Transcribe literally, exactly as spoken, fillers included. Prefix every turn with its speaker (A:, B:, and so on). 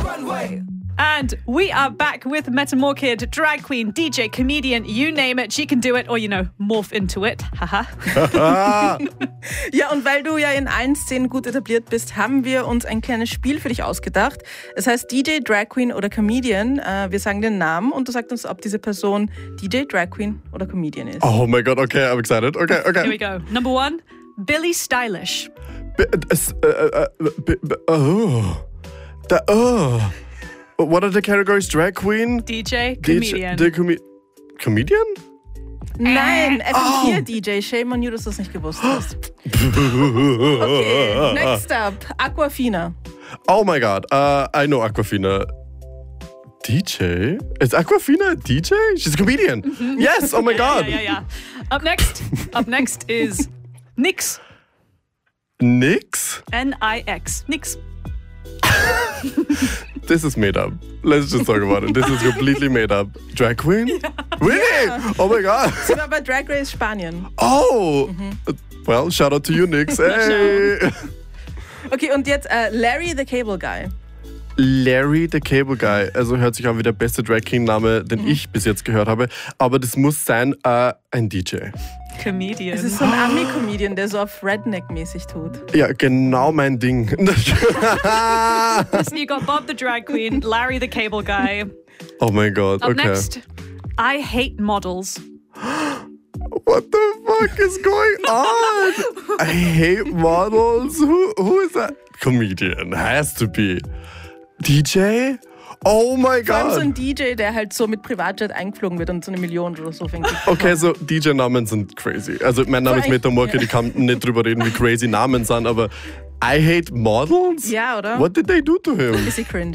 A: runway.
B: And we are back with Mette Moorkid, drag queen, D J, comedian, you name it. She can do it or, you know, morph into it. Haha.
C: Ja, und weil du ja in allen Szenen gut etabliert bist, haben wir uns ein kleines Spiel für dich ausgedacht. Es heißt D J, Drag Queen oder Comedian. Wir sagen den Namen und du sagst uns, ob diese Person D J, Drag Queen oder Comedian ist.
D: Oh my God, okay, I'm excited. Okay, okay.
B: Here we go. Number one, Billie Stylish.
D: B- es, äh, äh, b- b- oh. Da, oh. What are the categories? Drag Queen?
B: D J, Comedian.
D: D J, com- Comedian?
C: Nein, F M vier D J. Shame on you, dass du das nicht gewusst hast. Okay, next up. Aquafina.
D: Oh my God, uh, I know Aquafina. D J? Is Aquafina a D J? She's a comedian. Mm-hmm. Yes, oh my God.
B: Yeah, yeah, yeah. Up next, up next is Nix.
D: Nix?
B: N I X. Nix.
D: This is made up. Let's just talk about it. This is completely made up. Drag queen? Yeah. Really? Yeah. Oh my God.
C: Sie war bei Drag Race Spanien.
D: Oh. Mhm. Well, shout out to you, Nix. Hey.
C: Okay, und jetzt uh, Larry the Cable Guy.
D: Larry the Cable Guy. Also hört sich an wie der beste Drag King-Name, den mhm. ich bis jetzt gehört habe. Aber das muss sein äh, ein D J.
B: Comedian.
C: Es ist so ein Ami-Comedian, der so auf Redneck-mäßig tut.
D: Ja, genau mein Ding.
B: Listen, you got Bob the Drag Queen, Larry the Cable Guy.
D: Oh mein Gott,
B: Up
D: okay.
B: next, I hate models.
D: What the fuck is going on? I hate models. Who, who is that? Comedian, has to be. D J? Oh my
C: Vor allem
D: God.
C: so ein D J, der halt so mit Privatjet eingeflogen wird und so eine Million oder so fängt.
D: Okay, so D J-Namen sind crazy. Also mein Name ist Mette Moorkid, ich kann nicht drüber reden, wie crazy Namen sind, aber I hate models?
C: Ja, oder?
D: What did they do to him?
C: Bisschen cringe.